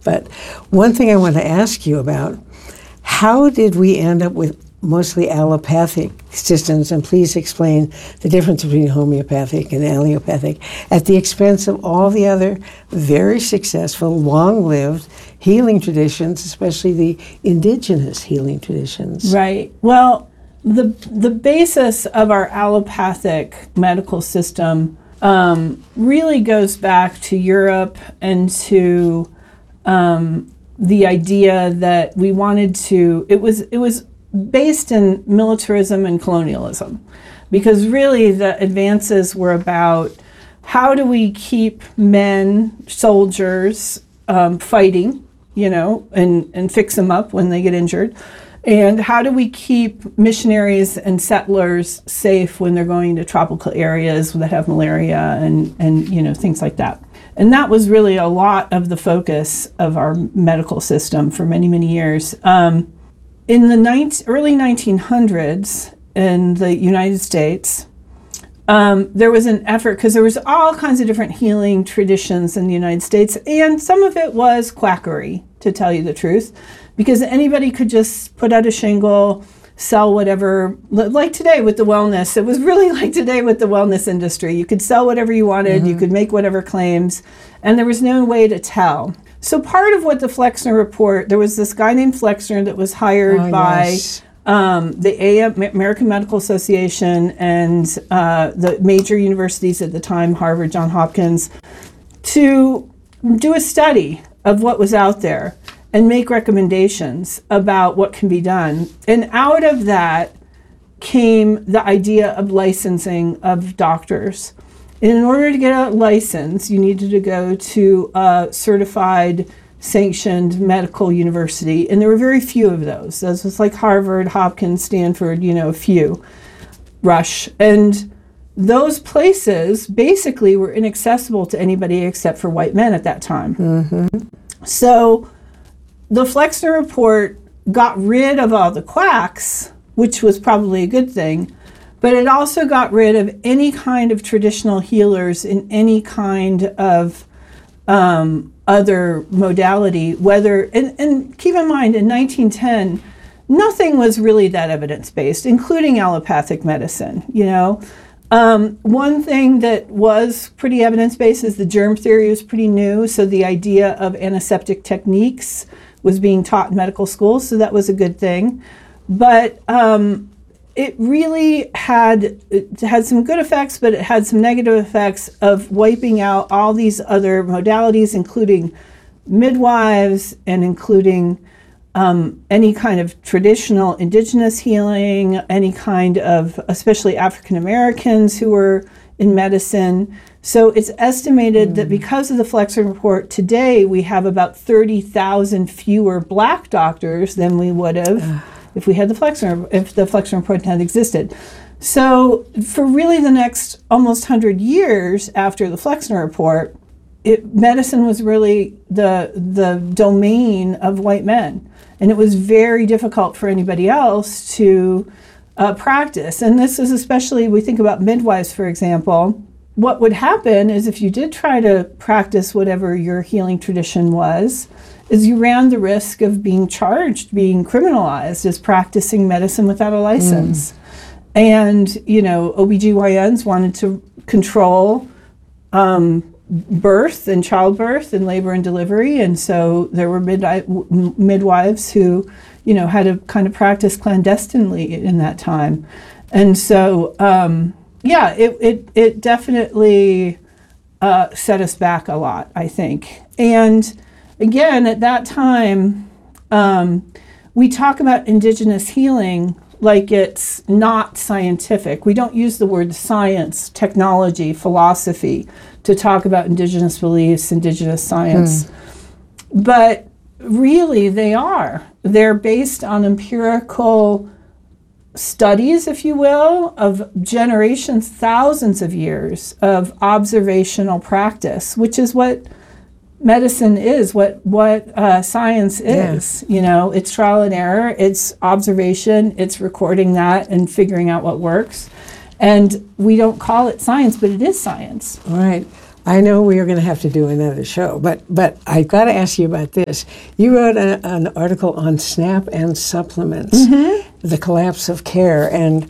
But one thing I want to ask you about, how did we end up with mostly allopathic systems? And please explain the difference between homeopathic and allopathic at the expense of all the other very successful, long-lived healing traditions, especially the indigenous healing traditions. Right. Well, the basis of our allopathic medical system really goes back to Europe and to the idea that we wanted to, it was based in militarism and colonialism, because really the advances were about how do we keep men, soldiers, fighting, and fix them up when they get injured, and how do we keep missionaries and settlers safe when they're going to tropical areas that have malaria and things like that. And that was really a lot of the focus of our medical system for many, many years. In the early 1900s in the United States, there was an effort, because there was all kinds of different healing traditions in the United States, and some of it was quackery, to tell you the truth, because anybody could just put out a shingle, sell whatever, like today with the wellness. It was really like today with the wellness industry. You could sell whatever you wanted, you could make whatever claims, and there was no way to tell. So part of what the Flexner Report, there was this guy named Flexner that was hired by the American Medical Association and the major universities at the time, Harvard, Johns Hopkins, to do a study of what was out there and make recommendations about what can be done. And out of that came the idea of licensing of doctors. In order to get a license, you needed to go to a certified, sanctioned medical university, and there were very few of those. Those was like Harvard, Hopkins, Stanford, a few, Rush. And those places basically were inaccessible to anybody except for white men at that time. So the Flexner Report got rid of all the quacks, which was probably a good thing, but it also got rid of any kind of traditional healers in any kind of other modality, and keep in mind, in 1910, nothing was really that evidence-based, including allopathic medicine, One thing that was pretty evidence-based is the germ theory was pretty new, so the idea of antiseptic techniques was being taught in medical schools, so that was a good thing. But it really had some good effects, but it had some negative effects of wiping out all these other modalities, including midwives and including any kind of traditional indigenous healing, any kind of, especially African Americans who were in medicine. So it's estimated that because of the Flexner Report, today we have about 30,000 fewer black doctors than we would have if the Flexner Report had existed. So for really the next almost 100 years after the Flexner Report, medicine was really the domain of white men. And it was very difficult for anybody else to practice. And this is especially, we think about midwives, for example. What would happen is if you did try to practice whatever your healing tradition was, is you ran the risk of being charged, being criminalized as practicing medicine without a license. And, OBGYNs wanted to control birth and childbirth and labor and delivery. And so there were midwives who, had to kind of practice clandestinely in that time. And so, it definitely set us back a lot, I think. And again, at that time, we talk about indigenous healing like it's not scientific. We don't use the word science, technology, philosophy to talk about indigenous beliefs, indigenous science. But really they are. They're based on empirical studies, if you will, of generations, thousands of years of observational practice, which is what medicine is, what science is. It's trial and error, it's observation, it's recording that and figuring out what works. And we don't call it science, but it is science. Right. I know we are going to have to do another show, but I've got to ask you about this. You wrote an article on SNAP and supplements, the collapse of care, and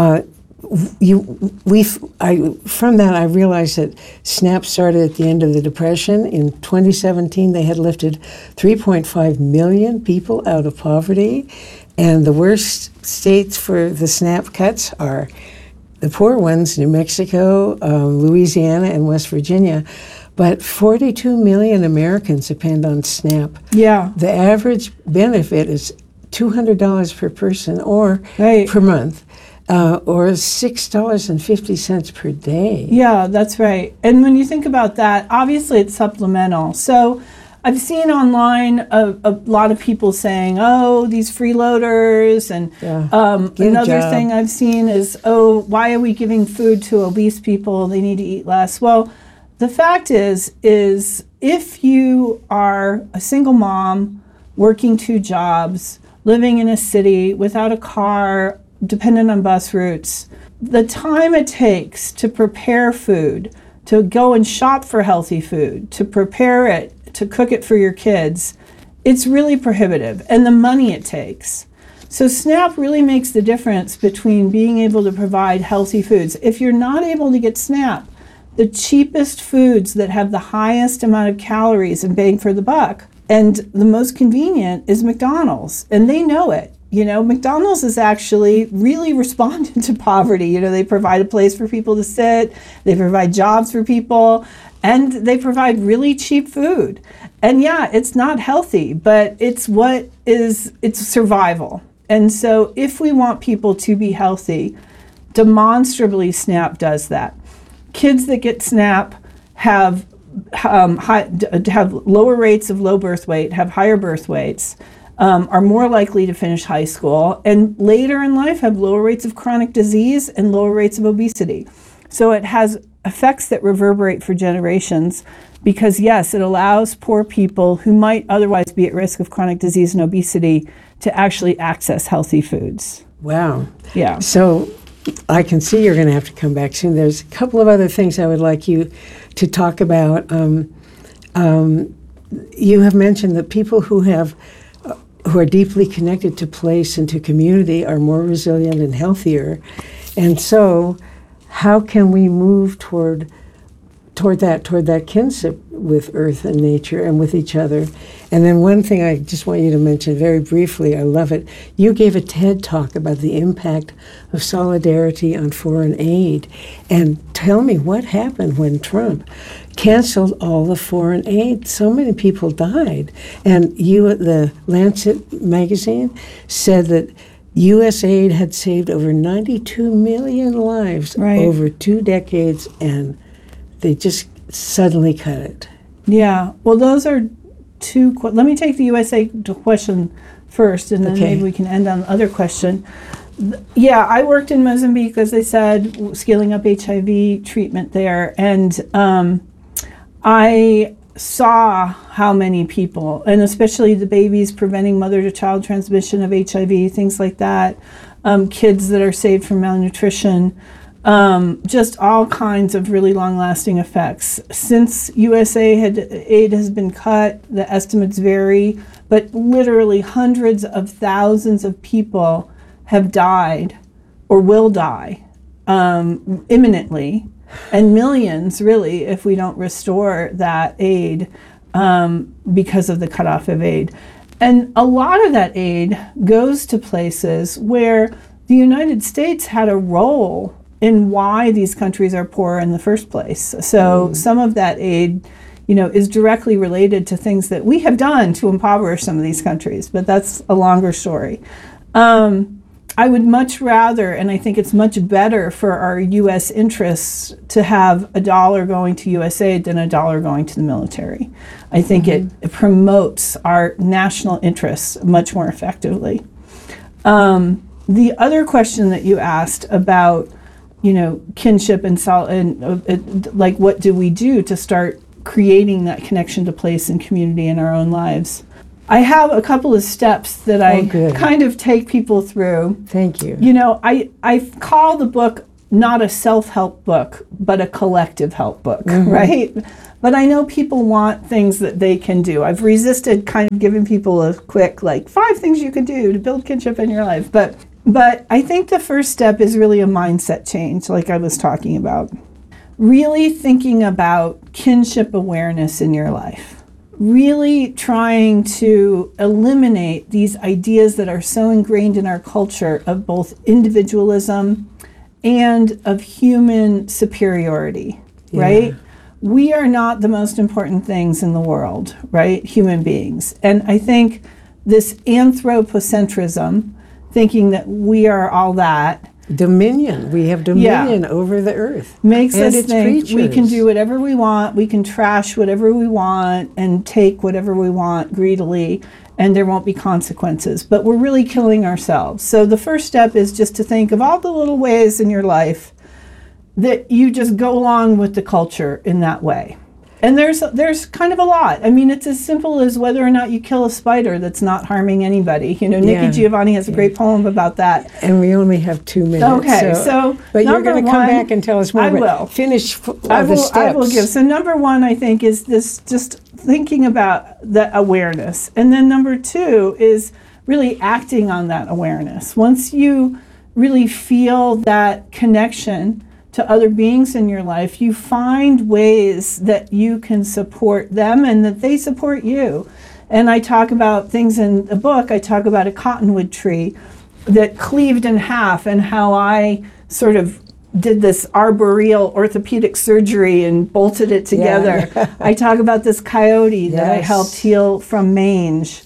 from that I realized that SNAP started at the end of the Depression. In 2017, they had lifted 3.5 million people out of poverty, and the worst states for the SNAP cuts are the poor ones, New Mexico, Louisiana, and West Virginia. But 42 million Americans depend on SNAP. Yeah. The average benefit is $200 per person or Right. per month, or $6.50 per day. Yeah, that's right. And when you think about that, obviously it's supplemental. So I've seen online a lot of people saying, oh, these freeloaders. And Get a another job. thing I've seen is, oh, why are we giving food to obese people? They need to eat less. Well, the fact is if you are a single mom working 2 jobs, living in a city without a car, dependent on bus routes, the time it takes to prepare food, to go and shop for healthy food, to prepare it, to cook it for your kids, it's really prohibitive, and the money it takes. So SNAP really makes the difference between being able to provide healthy foods. If you're not able to get SNAP, the cheapest foods that have the highest amount of calories and bang for the buck and the most convenient is McDonald's, and they know it. You know, McDonald's is actually really responding to poverty. You know, they provide a place for people to sit, they provide jobs for people, and they provide really cheap food. And yeah, it's not healthy, but it's survival. And so if we want people to be healthy, demonstrably SNAP does that. Kids that get SNAP have lower rates of low birth weight, have higher birth weights, are more likely to finish high school, and later in life have lower rates of chronic disease and lower rates of obesity. So it has effects that reverberate for generations because, yes, it allows poor people who might otherwise be at risk of chronic disease and obesity to actually access healthy foods. Wow. Yeah. So I can see you're going to have to come back soon. There's a couple of other things I would like you to talk about. You have mentioned that people who are deeply connected to place and to community are more resilient and healthier. And so how can we move toward that kinship with earth and nature and with each other? And then one thing I just want you to mention very briefly, I love it. You gave a TED talk about the impact of solidarity on foreign aid. And tell me what happened when Trump canceled all the foreign aid. So many people died. And the Lancet magazine said that U.S. aid had saved over 92 million lives over 2 decades, and they just suddenly cut it. Yeah. Well, those are two. Let me take the USA question first, and then maybe we can end on the other question. Yeah, I worked in Mozambique, as I said, scaling up HIV treatment there, and I saw how many people, and especially the babies, preventing mother-to-child transmission of HIV, things like that, kids that are saved from malnutrition, just all kinds of really long-lasting effects. Since aid has been cut, the estimates vary, but literally hundreds of thousands of people have died or will die imminently, and millions, really, if we don't restore that aid because of the cutoff of aid. And a lot of that aid goes to places where the United States had a role in why these countries are poor in the first place. So some of that aid, is directly related to things that we have done to impoverish some of these countries, but that's a longer story. I would much rather, and I think it's much better for our U.S. interests to have $1 going to USAID than $1 going to the military. I think it promotes our national interests much more effectively. The other question that you asked about, kinship and like what do we do to start creating that connection to place and community in our own lives? I have a couple of steps that I kind of take people through. Thank you. I call the book not a self-help book, but a collective help book, right? But I know people want things that they can do. I've resisted kind of giving people a quick, like, 5 things you can do to build kinship in your life. But I think the first step is really a mindset change, like I was talking about. Really thinking about kinship awareness in your life. Really trying to eliminate these ideas that are so ingrained in our culture of both individualism and of human superiority, right? We are not the most important things in the world, right? Human beings. And I think this anthropocentrism, thinking that we are all that, Dominion. We have dominion over the earth. Makes and us its think creatures. we can do whatever we want, we can trash whatever we want and take whatever we want greedily, and there won't be consequences. But we're really killing ourselves. So the first step is just to think of all the little ways in your life that you just go along with the culture in that way. And there's kind of a lot. I mean, it's as simple as whether or not you kill a spider that's not harming anybody. You know, Nikki Giovanni has a great poem about that. And we only have 2 minutes. Okay, so but you're going to come back and tell us more. I will. Finish the steps. I will give. So number 1, I think, is this just thinking about the awareness. And then number 2 is really acting on that awareness. Once you really feel that connection to other beings in your life, you find ways that you can support them and that they support you. And I talk about things in the book. I talk about a cottonwood tree that cleaved in half and how I sort of did this arboreal orthopedic surgery and bolted it together. Yeah. I talk about this coyote that I helped heal from mange.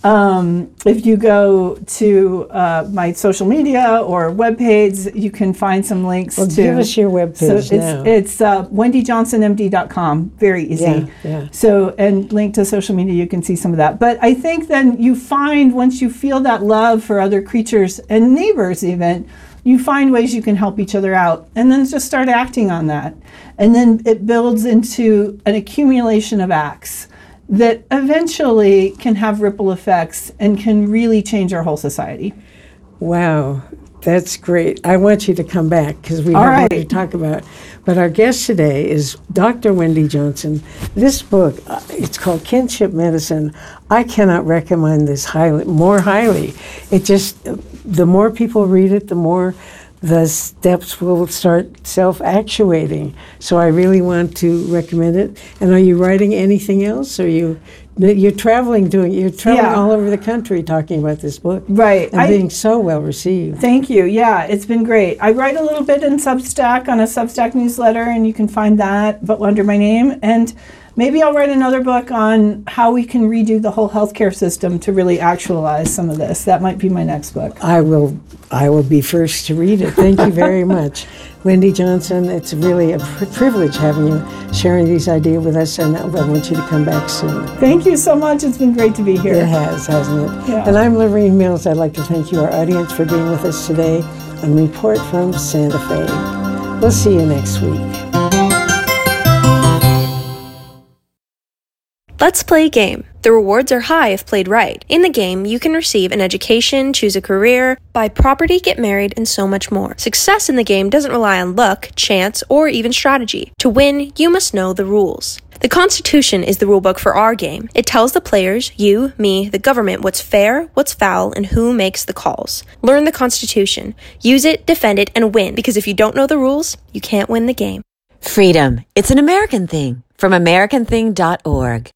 If you go to my social media or webpage, you can find some links to. Give us your webpage now. It's wendyjohnsonmd.com. Very easy. So, and link to social media, you can see some of that. But I think then you find, once you feel that love for other creatures and neighbors even, you find ways you can help each other out, and then just start acting on that. And then it builds into an accumulation of acts that eventually can have ripple effects and can really change our whole society. Wow, that's great. I want you to come back because we have more to talk about. But our guest today is Dr. Wendy Johnson. This book, it's called Kinship Medicine. I cannot recommend this more highly. It just, the more people read it, the more the steps will start self-actuating. So I really want to recommend it. And are you writing anything else? Or you're traveling all over the country talking about this book. Right. And being so well received. Thank you. Yeah, it's been great. I write a little bit in Substack on a Substack newsletter, and you can find that but under my name. And maybe I'll write another book on how we can redo the whole healthcare system to really actualize some of this. That might be my next book. I will be first to read it. Thank you very much. Wendy Johnson, it's really a privilege having you sharing these ideas with us, and I want you to come back soon. Thank you so much. It's been great to be here. It has, hasn't it? Yeah. And I'm Lorraine Mills. I'd like to thank you, our audience, for being with us today on Report from Santa Fe. We'll see you next week. Let's play a game. The rewards are high if played right. In the game, you can receive an education, choose a career, buy property, get married, and so much more. Success in the game doesn't rely on luck, chance, or even strategy. To win, you must know the rules. The Constitution is the rulebook for our game. It tells the players, you, me, the government, what's fair, what's foul, and who makes the calls. Learn the Constitution. Use it, defend it, and win, because if you don't know the rules, you can't win the game. Freedom. It's an American thing. From AmericanThing.org.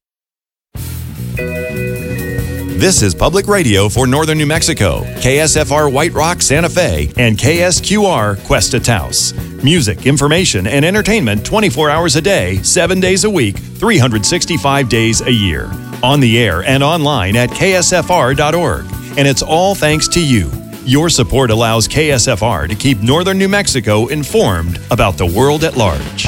This is Public Radio for Northern New Mexico, KSFR White Rock, Santa Fe, and KSQR Cuesta Taos. Music, information, and entertainment 24 hours a day, 7 days a week, 365 days a year. On the air and online at KSFR.org. And it's all thanks to you. Your support allows KSFR to keep Northern New Mexico informed about the world at large.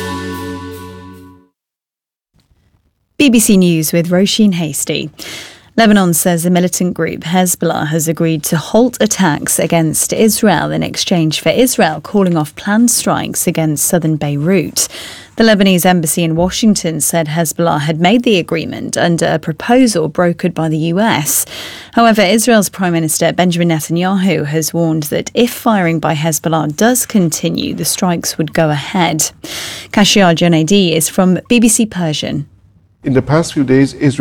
BBC News with Roisin Hasty. Lebanon says the militant group Hezbollah has agreed to halt attacks against Israel in exchange for Israel calling off planned strikes against southern Beirut. The Lebanese embassy in Washington said Hezbollah had made the agreement under a proposal brokered by the US. However, Israel's Prime Minister Benjamin Netanyahu has warned that if firing by Hezbollah does continue, the strikes would go ahead. Kashia Junaidi is from BBC Persian. In the past few days, Israel